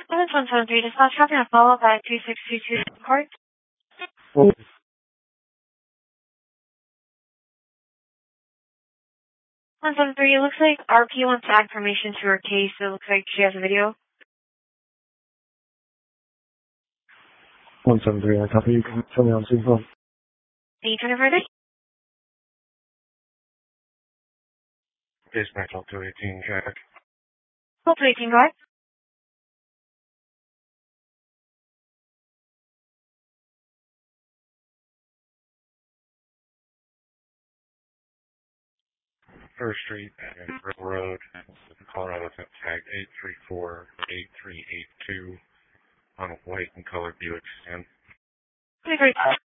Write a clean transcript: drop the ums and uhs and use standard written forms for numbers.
173 dispatch, how can I follow up at 2622 Court? Well, 173, it looks like RP wants to add information to her case. It looks like she has a video. 173, I copy. You can tell me on scene phone. Can you turn it further? Dispatch 218 traffic. Hold 218, go ahead. First Street and River Road, Colorado, tag 834-8382 on a white and colored Buick sedan. Okay, great.